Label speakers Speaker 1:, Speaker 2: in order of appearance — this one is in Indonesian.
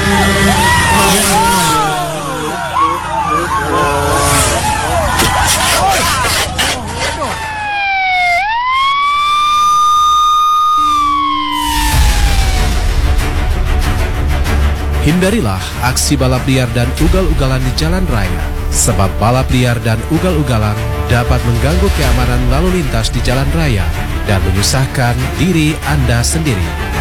Speaker 1: Hindarilah aksi balap liar dan ugal-ugalan di jalan raya, sebab balap liar dan ugal-ugalan dapat mengganggu keamanan lalu lintas di jalan raya dan menyusahkan diri Anda sendiri.